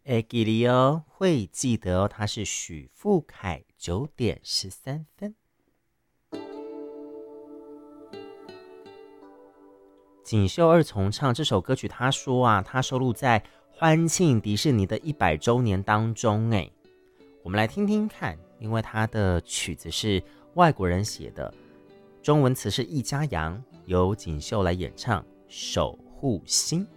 会记得哦，会记得哦，他是许富凯9:13。锦绣二重唱这首歌曲，他说啊，他收录在欢庆迪士尼的100周年当中。我们来听听看，因为他的曲子是外国人写的，中文词是易家扬，由锦绣来演唱《守护星》。